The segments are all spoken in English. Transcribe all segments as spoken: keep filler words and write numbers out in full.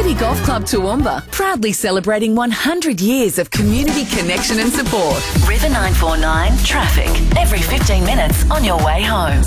City Golf Club Toowoomba, proudly celebrating one hundred years of community connection and support. River nine four nine traffic, every fifteen minutes on your way home.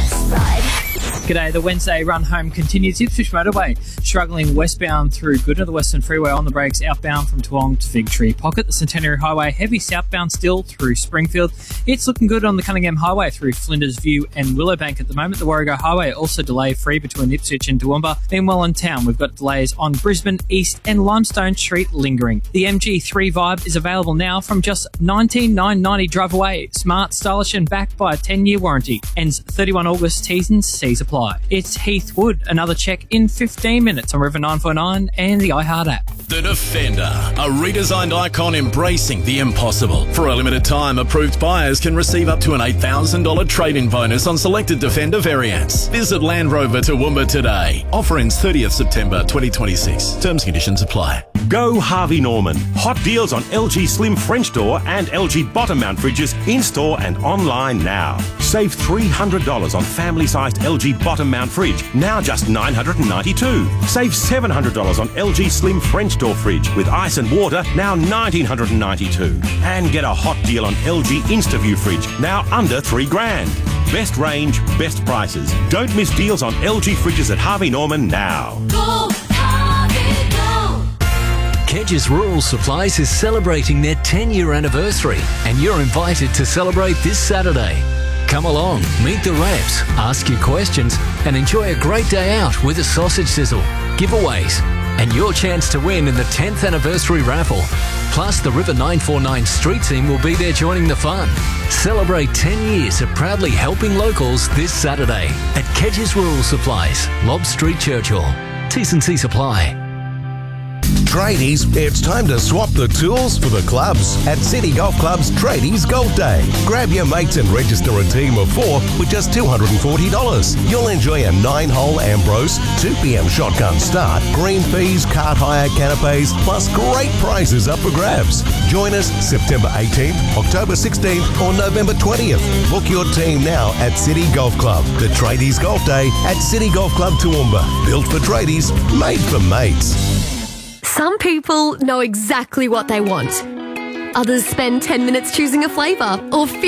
G'day, the Wednesday run home continues. Ipswich Motorway struggling westbound through Goodna, the Western Freeway on the brakes, outbound from Toowong to Fig Tree Pocket. The Centenary Highway heavy southbound still through Springfield. It's looking good on the Cunningham Highway through Flinders View and Willowbank at the moment. The Warrego Highway also delay free between Ipswich and Toowoomba. Meanwhile in town, we've got delays on Brisbane East and Limestone Street lingering. The M G three Vibe is available now from just nineteen thousand nine hundred ninety dollars drive away. Smart, stylish and backed by a ten-year warranty. Ends thirty-first of August. T's and C's apply. It's Heath Wood. Another check in fifteen minutes on River nine four nine and the iHeart app. The Defender, a redesigned icon embracing the impossible. For a limited time, approved buyers can receive up to an eight thousand dollars trade-in bonus on selected Defender variants. Visit Land Rover Toowoomba today. Offer ends thirtieth September twenty twenty-six. Terms and conditions apply. Go Harvey Norman. Hot deals on L G Slim French door and L G bottom mount fridges in-store and online now. Save three hundred dollars on family-sized L G bottom mount fridge, now just nine hundred ninety-two dollars. Save seven hundred dollars on L G Slim French door fridge with ice and water, now one thousand nine hundred ninety-two dollars. And get a hot deal on L G InstaView fridge, now under three grand. Best range, best prices. Don't miss deals on L G fridges at Harvey Norman now. Go Harvey, go! Kedges Rural Supplies is celebrating their ten-year anniversary, and you're invited to celebrate this Saturday. Come along, meet the reps, ask your questions, and enjoy a great day out with a sausage sizzle, giveaways, and your chance to win in the tenth anniversary raffle. Plus, the River nine four nine street team will be there joining the fun. Celebrate ten years of proudly helping locals this Saturday at Kedges Rural Supplies, Lobb Street, Churchill. T's and C's apply. Tradies, it's time to swap the tools for the clubs at City Golf Club's Tradies Golf Day. Grab your mates and register a team of four with just two hundred forty dollars. You'll enjoy a nine-hole Ambrose, two p.m. shotgun start, green fees, cart hire, canapes, plus great prizes up for grabs. Join us September eighteenth, October sixteenth or November twentieth. Book your team now at City Golf Club. The Tradies Golf Day at City Golf Club Toowoomba. Built for tradies, made for mates. Some people know exactly what they want. Others spend ten minutes choosing a flavour or